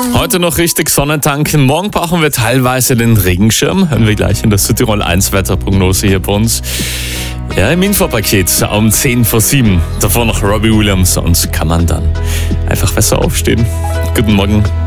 Heute noch richtig Sonnentanken. Morgen brauchen wir teilweise den Regenschirm. Hören wir gleich in der Südtirol 1 Wetterprognose hier bei uns. Ja, im Infopaket um 10 vor 7. Davor noch Robbie Williams und kann man dann einfach besser aufstehen. Guten Morgen.